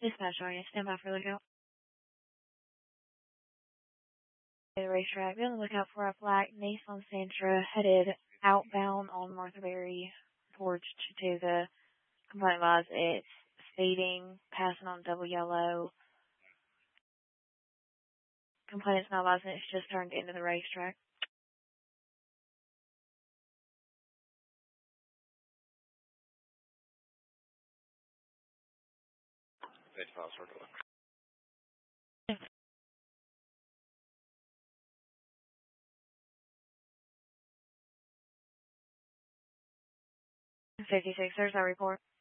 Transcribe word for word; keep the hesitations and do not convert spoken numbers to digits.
Dispatch audience, stand by for lookout. The racetrack, be on the lookout for a black Nissan Sentra headed outbound on Martha Berry towards Chattooga. Complaint advised it's speeding, passing on double yellow. Complainant's not advising it's just turned into the racetrack. fifty-six, there's our report.